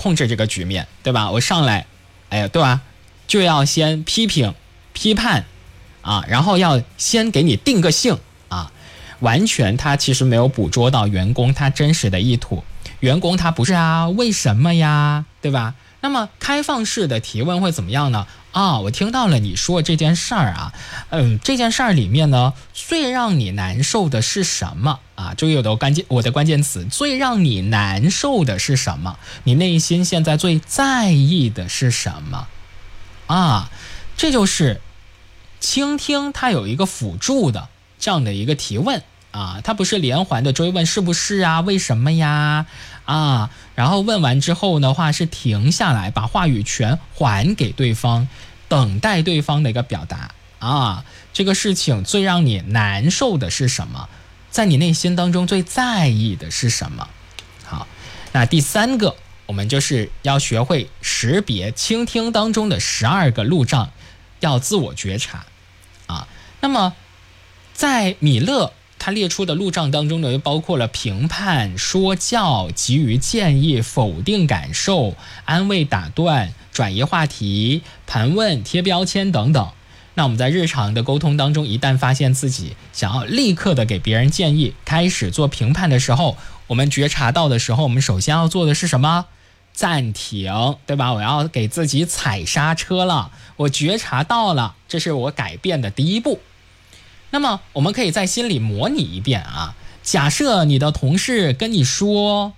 控制这个局面，对吧？我上来，对吧？就要先批评、批判啊，然后要先给你定个性啊，完全他其实没有捕捉到员工他真实的意图。员工他不是啊，为什么呀，对吧？那么开放式的提问会怎么样呢？我听到了你说这件事儿啊，这件事儿里面呢，最让你难受的是什么啊？注意我的关键词，最让你难受的是什么？你内心现在最在意的是什么？这就是倾听它有一个辅助的这样的一个提问啊，它不是连环的追问是不是啊，为什么呀然后问完之后的话是停下来，把话语权还给对方，等待对方的一个表达这个事情最让你难受的是什么？在你内心当中最在意的是什么？好，那第三个我们就是要学会识别倾听当中的12个路障，要自我觉察那么在米勒他列出的路障当中呢，包括了评判、说教、给予建议、否定感受、安慰打断、转移话题、盘问、贴标签等等。那我们在日常的沟通当中，一旦发现自己想要立刻的给别人建议，开始做评判的时候，我们觉察到的时候，我们首先要做的是什么？暂停，对吧？我要给自己踩刹车了，我觉察到了，这是我改变的第一步。那么我们可以在心里模拟一遍假设你的同事跟你说，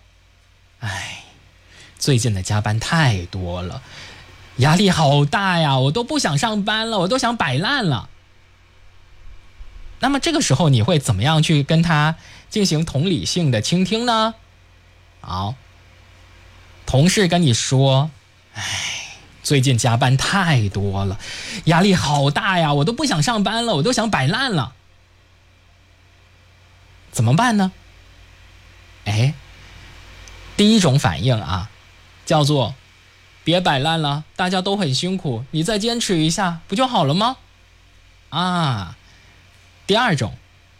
最近的加班太多了，压力好大呀，我都不想上班了，我都想摆烂了。那么这个时候你会怎么样去跟他进行同理性的倾听呢？好，同事跟你说，最近加班太多了，压力好大呀，我都不想上班了，我都想摆烂了。怎么办呢？第一种反应叫做别摆烂了，大家都很辛苦，你再坚持一下不就好了吗？第二种，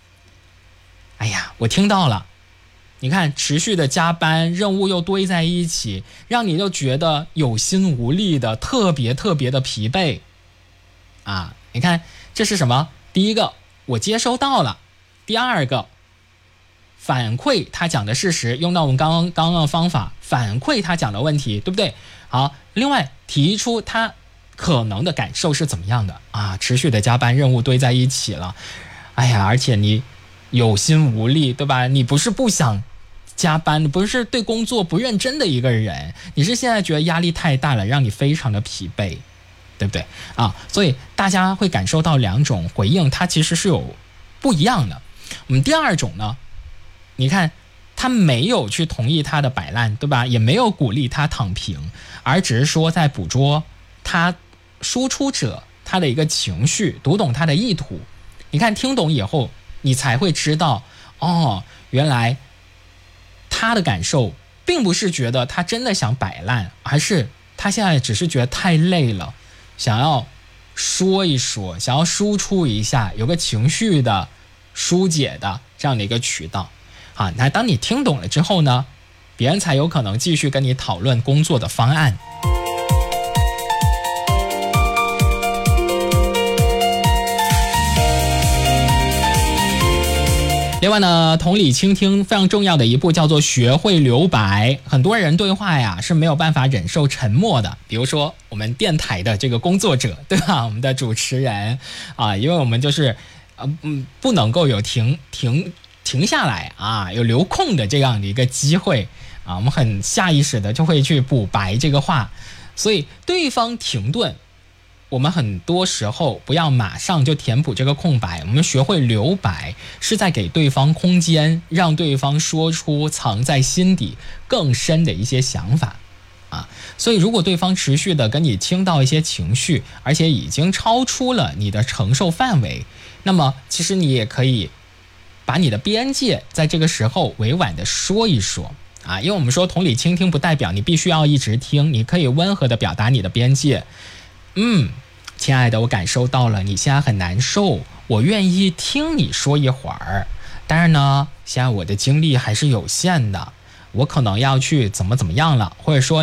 我听到了，你看持续的加班，任务又堆在一起，让你就觉得有心无力的，特别的疲惫你看这是什么？第一个我接收到了，第二个反馈他讲的事实，用到我们刚刚的方法反馈他讲的问题，对不对？好，另外提出他可能的感受是怎么样的持续的加班，任务堆在一起了，而且你有心无力，对吧？你不是不想加班，你不是对工作不认真的一个人，你是现在觉得压力太大了，让你非常的疲惫，对不对所以大家会感受到两种回应，它其实是有不一样的。我们第二种呢，你看他没有去同意他的摆烂，对吧？也没有鼓励他躺平，而只是说在捕捉他输出者他的一个情绪，读懂他的意图。你看听懂以后，你才会知道原来他的感受并不是觉得他真的想摆烂，而是他现在只是觉得太累了，想要说一说，想要输出一下，有个情绪的疏解的这样的一个渠道那当你听懂了之后呢，别人才有可能继续跟你讨论工作的方案。另外呢，同理倾听非常重要的一步叫做学会留白。很多人对话是没有办法忍受沉默的，比如说我们电台的这个工作者，对吧？我们的主持人因为我们就是不能够有停下来有留空的这样的一个机会我们很下意识的就会去补白这个话，所以对方停顿，我们很多时候不要马上就填补这个空白，我们学会留白，是在给对方空间，让对方说出藏在心底更深的一些想法所以如果对方持续的跟你倾倒一些情绪，而且已经超出了你的承受范围，那么其实你也可以把你的边界在这个时候委婉的说一说因为我们说同理倾听不代表你必须要一直听，你可以温和的表达你的边界。亲爱的，我感受到了你现在很难受，我愿意听你说一会儿，但是呢，现在我的精力还是有限的，我可能要去怎么样了，或者说